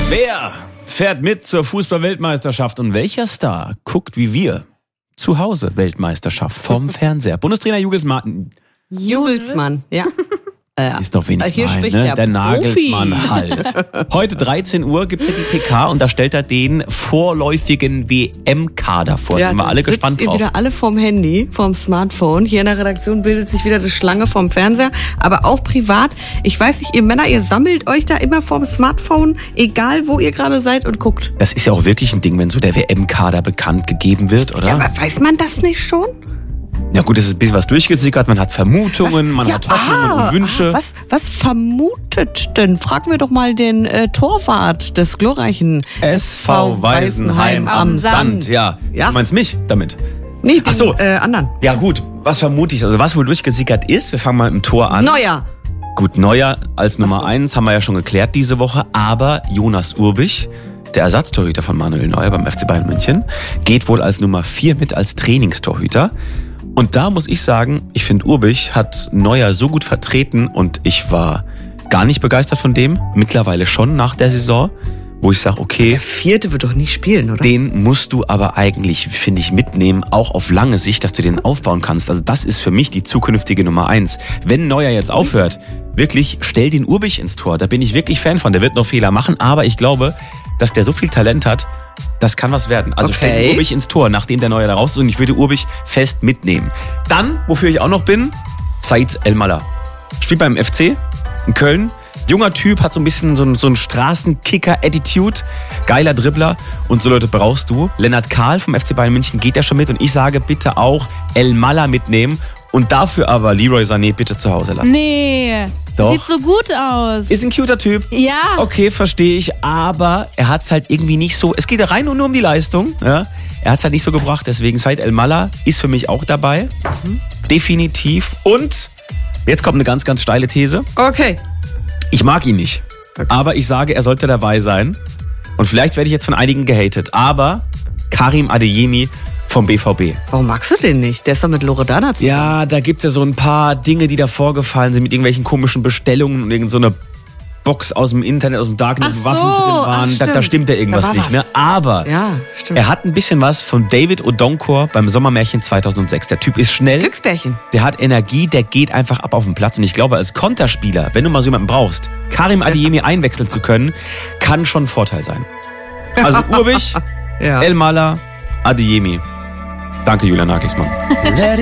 Wer fährt mit zur Fußball-Weltmeisterschaft und welcher Star guckt wie wir zu Hause Weltmeisterschaft vorm Fernseher? Bundestrainer Jubelsmann, ja. Ist doch wenig Hier mein, spricht ne? der Der Nagelsmann Profi. halt. Heute 13 Uhr gibt's ja die PK und da stellt er den vorläufigen WM-Kader vor. Sind wir alle gespannt Ihr drauf. wieder alle vorm Handy, vorm Smartphone. Hier in der Redaktion bildet sich wieder eine Schlange vorm Fernseher, aber auch privat. Ich weiß nicht, ihr Männer, ihr sammelt euch da immer vorm Smartphone, egal wo ihr gerade seid und guckt. Das ist ja auch wirklich ein Ding, wenn so der WM-Kader bekannt gegeben wird, oder? Ja, aber weiß man das nicht schon? Ja gut, es ist ein bisschen was durchgesickert, man hat Vermutungen, man hat Hoffnungen und Wünsche. Was vermutet denn? Fragen wir doch mal den Torwart des glorreichen SV Weisenheim am Sand. Ja, du meinst mich damit? Nee, den Ach so. anderen. Ja gut, was vermute ich? Also was wohl durchgesickert ist, wir fangen mal im Tor an. Neuer. Gut, Neuer als Nummer 1 haben wir ja schon geklärt diese Woche, aber Jonas Urbich, der Ersatztorhüter von Manuel Neuer beim FC Bayern München, geht wohl als Nummer 4 mit als Trainingstorhüter. Und da muss ich sagen, ich finde, Urbich hat Neuer so gut vertreten und ich war gar nicht begeistert von dem. Mittlerweile schon nach der Saison, wo ich sage, okay, Der 4. wird doch nicht spielen, oder? den musst du aber eigentlich, finde ich, mitnehmen, auch auf lange Sicht, dass du den aufbauen kannst. Also das ist für mich die zukünftige Nummer 1. Wenn Neuer jetzt aufhört, wirklich, stell den Urbich ins Tor. Da bin ich wirklich Fan von. Der wird noch Fehler machen, aber ich glaube, dass der so viel Talent hat, das kann was werden. Also stell den Urbich ins Tor, nachdem der Neuer da raus ist, und ich würde Urbich fest mitnehmen. Dann, wofür ich auch noch bin, Said El-Mallah. Spielt beim FC in Köln. Junger Typ, hat so ein bisschen so ein Straßenkicker-Attitude. Geiler Dribbler. Und so Leute brauchst du. Lennart Kahl vom FC Bayern München geht ja schon mit. Und ich sage, bitte auch El-Mallah mitnehmen. Und dafür aber Leroy Sané bitte zu Hause lassen. Nee, Doch. sieht so gut aus. Ist ein cuter Typ. Ja. Okay, verstehe ich. Aber er hat es halt irgendwie nicht so... Es geht ja rein und nur um die Leistung. Ja? Er hat es halt nicht so gebracht. Deswegen Said El-Mallah ist für mich auch dabei. Definitiv. Und jetzt kommt eine ganz, ganz steile These. Okay. Ich mag ihn nicht. Aber ich sage, er sollte dabei sein. Und vielleicht werde ich jetzt von einigen gehatet. Aber Karim Adeyemi vom BVB. Warum magst du den nicht? Der ist doch mit Loredana zusammen. Ja, da gibt es ja so ein paar Dinge, die da vorgefallen sind mit irgendwelchen komischen Bestellungen und irgend so eine Box aus dem Internet, aus dem Darknet, wo Waffen drin waren. Da stimmt ja irgendwas Da war nicht. was. Ne? Aber Ja, stimmt. er hat ein bisschen was von David Odonkor beim Sommermärchen 2006. Der Typ ist schnell, Glücksbärchen. der hat Energie, der geht einfach ab auf den Platz. Und ich glaube, als Konterspieler, wenn du mal so jemanden brauchst, Karim Adeyemi einwechseln zu können, kann schon ein Vorteil sein. Also Urbich, Ja. El-Mallah, Adeyemi. Danke, Julian Nagelsmann.